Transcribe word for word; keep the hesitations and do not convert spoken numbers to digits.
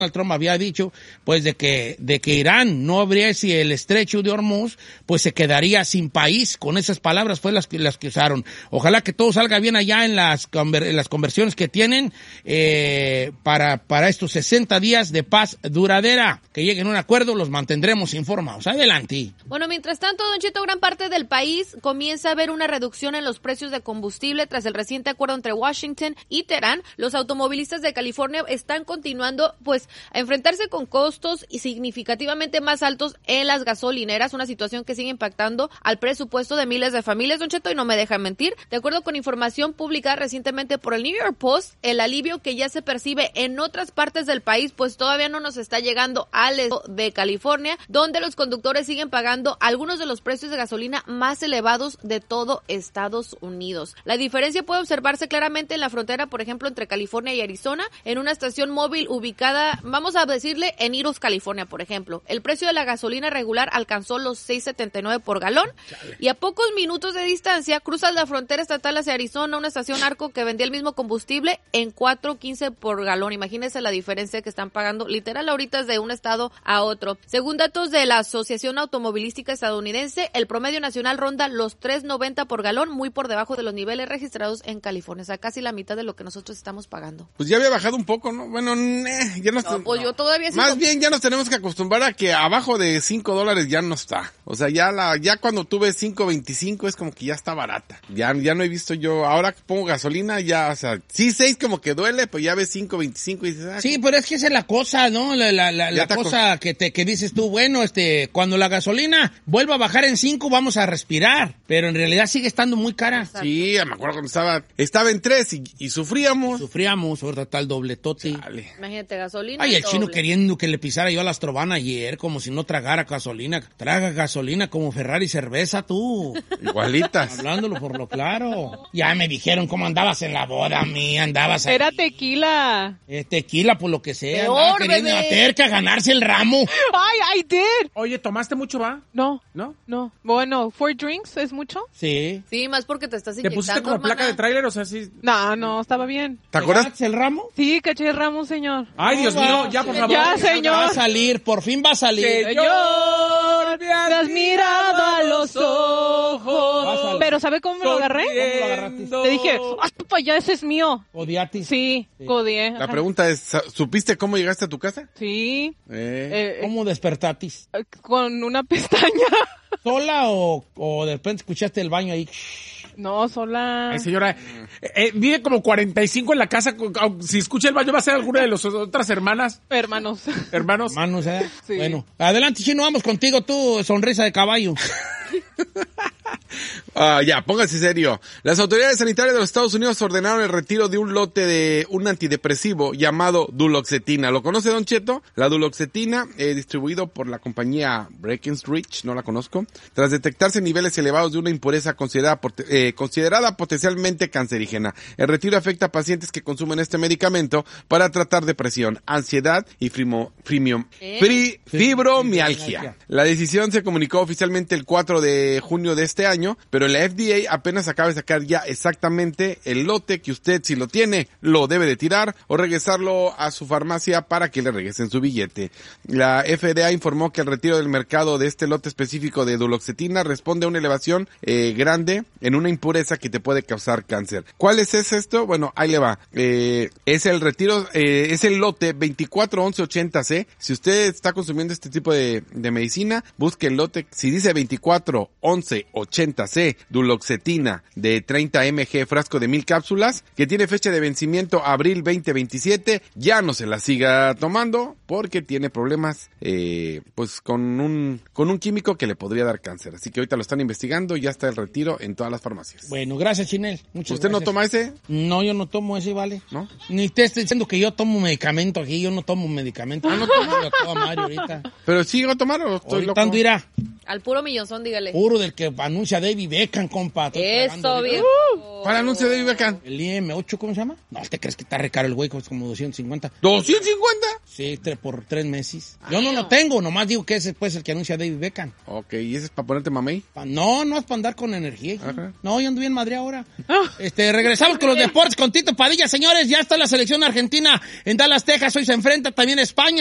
Trump había dicho, pues, de que, de que Irán no abriese el estrecho de Hormuz, pues se quedaría sin país. Con esas palabras fue las que, las que usaron. Ojalá que todo salga bien allá en las, en las conversiones que tienen, eh, para, para estos sesenta días de paz duradera. Que lleguen a un acuerdo, los mantendremos informados. Adelante. Bueno, mientras tanto, Don Cheto, gran parte del país comienza a ver una reducción en los precios de combustible tras el reciente acuerdo entre Washington y Teherán. Los automovilistas de California están continuando, pues, a enfrentarse con costos y significativamente más altos en las gasolineras, una situación que sigue impactando al presupuesto de miles de familias, Don Cheto, y no me dejan mentir. De acuerdo con información publicada recientemente por el New York Post, el alivio que ya se percibe en otras partes del país, pues todavía no nos está llegando al estado de California, donde los conductores siguen pagando algunos de los precios de gasolina más elevados de todo Estados Unidos. La diferencia puede observarse claramente en la frontera, por ejemplo, entre California y Arizona, en una estación móvil ubicada, vamos a decirle, en Iros, California, por ejemplo. El precio de la gasolina regular alcanzó los seis setenta y nueve por galón. Chale. Y a pocos minutos de distancia cruzas la frontera estatal hacia Arizona, una estación Arco que vendía el mismo combustible en cuatro quince por galón. Imagínense la diferencia que están pagando, literal, ahorita es de un estado a otro. Según datos de la Asociación Automovilística Estadounidense, el promedio nacional ronda los tres noventa por galón, muy por debajo de los niveles registrados en California, o sea, casi la mitad de lo que nosotros estamos pagando. Pues ya había bajado un poco, ¿no? Bueno, eh, ya nos no, pues yo todavía más sigo... bien ya nos tenemos que acostumbrar a que abajo de cinco dólares ya no está. O sea, ya la ya cuando tuve cinco veinticinco es como que ya está barata. Ya ya no he visto yo, ahora que pongo gasolina ya, o sea, sí seis como que duele, pero ya ves cinco veinticinco y dices, ah, sí, pero es que esa es la cosa, ¿no? La, la, la, la cosa que te que dices tú, bueno, este, cuando la gasolina vuelva a bajar en cinco vamos a respirar, pero en realidad sigue estando muy cara. Exacto. Sí, me acuerdo cuando estaba estaba en tres y, y sufríamos. Y sufríamos, ahorita está el dobletote. Chale. Imagínate, gasolina. Ay, el doble. chino queriendo que le pisara yo a la Astrobana ayer, como si no tragara gasolina. Traga gasolina como Ferrari cerveza, tú. Igualitas. Hablándolo por lo claro. Ya me dijeron cómo andabas en la boda, mía, andabas ahí. Era tequila. Eh, tequila, por lo que sea. Peor, Andaba queriendo bebé. a terca ganarse el ramo. Ay, I did. Oye, ¿tomaste mucho, va? No, ¿No? no. Bueno, four drinks es mucho. Sí. Sí, más porque te estás ¿Te inyectando, pusiste como hermana. placa de tráiler? O sea, sí. No, no, estaba bien. ¿Te acuerdas? ¿Ganaste el ramo? Sí, caché el ramo, señor. Ay, Dios No, mío, va. ya, por favor. Ya, señor. Va a salir, por fin va a salir. Señor, me has mirado a los ojos. Pásale. Pero ¿sabe cómo me lo agarré? ¿Cómo lo agarraste? Le dije, hasta para allá, ese es mío. Odiatis. Sí, Sí. codié. La ajá. pregunta es, ¿supiste cómo llegaste a tu casa? Sí, Eh. eh, eh, ¿Cómo despertatis? con una pestaña. ¿Sola o, o de repente escuchaste el baño ahí? No, sola. Ay, señora, eh, eh, vive como cuarenta y cinco en la casa. cu- au- Si escucha el baño, va a ser alguna de las otras hermanas, Hermanos. hermanos. Manos, ¿eh? Sí. Bueno, adelante, Chino, vamos contigo, tú, sonrisa de caballo. Ah, ya, póngase serio. Las autoridades sanitarias de los Estados Unidos ordenaron el retiro de un lote de un antidepresivo llamado duloxetina. ¿Lo conoce, Don Cheto? La duloxetina, eh, distribuido por la compañía Breckenridge, no la conozco, tras detectarse niveles elevados de una impureza considerada, pot- eh, considerada potencialmente cancerígena. El retiro afecta a pacientes que consumen este medicamento para tratar depresión, ansiedad y frimo, frimium- ¿Eh? fri- fibromialgia. La decisión se comunicó oficialmente el cuatro de junio de este año, pero la F D A apenas acaba de sacar ya exactamente el lote que usted, si lo tiene, lo debe de tirar o regresarlo a su farmacia para que le regresen su billete. La F D A informó que el retiro del mercado de este lote específico de duloxetina responde a una elevación eh, grande en una impureza que te puede causar cáncer. ¿Cuál es ese esto? Bueno, ahí le va. Eh, es el retiro, eh, es el lote veinticuatro once ochenta C. Si usted está consumiendo este tipo de, de medicina, busque el lote. Si dice veinticuatro once ochenta C, duloxetina de treinta miligramos, frasco de mil cápsulas, que tiene fecha de vencimiento abril veinte veintisiete, ya no se la siga tomando porque tiene problemas, eh, pues con un, con un químico que le podría dar cáncer. Así que ahorita lo están investigando y ya está el retiro en todas las farmacias. Bueno, gracias, Chinel. Muchas ¿Usted no gracias. toma ese? No, yo no tomo ese, ¿vale? ¿No? Ni te estoy diciendo que yo tomo medicamento aquí, yo no tomo medicamento. Ah, no tomo yo toda madre ahorita. ¿Pero sí iba a tomar o estoy Ahorita loco? ando irá. Al puro millonzón, dígale. Puro del que anuncia David Beckham, compa. Estoy Eso, pagando viejo. Uh, ¿Cuál anuncio de David Beckham? El I M ocho, ¿cómo se llama? No, ¿te crees que está re caro el güey? Cuesta como doscientos cincuenta. ¿doscientos cincuenta? Sí, tre- por tres meses. Yo no lo tengo, nomás digo que ese pues el que anuncia David Beckham. Ok, ¿y ese es para ponerte mamey? Pa- No, no es para andar con energía. hijo. Ajá. No, yo ando bien madre ahora. Este, regresamos con los deportes con Tito Padilla, señores. Ya está la selección argentina en Dallas, Texas. Hoy se enfrenta también España.